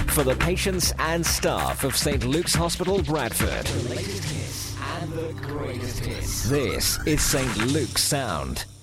for the patients and staff of St. Luke's Hospital, Bradford. The latest hits and the greatest hits. This is St. Luke's Sound.